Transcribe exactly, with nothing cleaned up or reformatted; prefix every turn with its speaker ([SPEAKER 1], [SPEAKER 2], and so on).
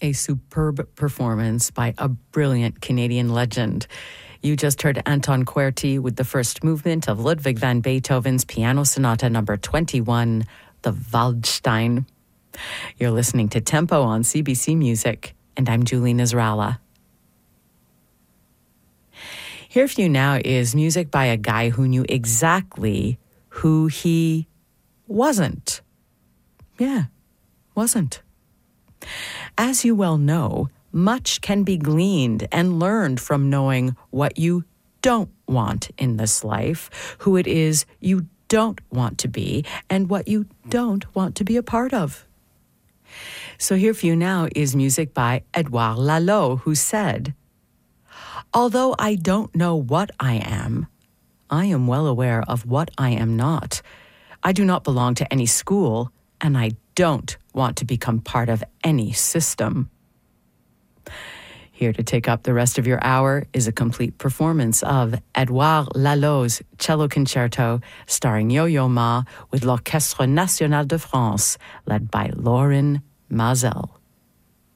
[SPEAKER 1] a superb performance by a brilliant Canadian legend. You just heard Anton Querty with the first movement of Ludwig van Beethoven's Piano Sonata number twenty-one, the Waldstein. You're listening to Tempo on C B C Music, and I'm Julie Nasrallah. Here for you now is music by a guy who knew exactly who he wasn't. Yeah, wasn't. As you well know, much can be gleaned and learned from knowing what you don't want in this life, who it is you don't want to be, and what you don't want to be a part of. So here for you now is music by Edouard Lalo, who said, "Although I don't know what I am, I am well aware of what I am not. I do not belong to any school, and I don't want to become part of any system." Here to take up the rest of your hour is a complete performance of Edouard Lalo's cello concerto starring Yo-Yo Ma with l'Orchestre National de France, led by Lorin Maazel.